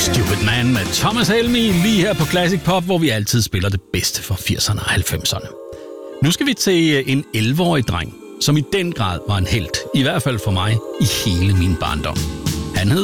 Stupid Man med Thomas Helmig lige her på Classic Pop, hvor vi altid spiller det bedste fra 80'erne og 90'erne. Nu skal vi til en 11-årig dreng, som i den grad var en helt, i hvert fald for mig, i hele min barndom.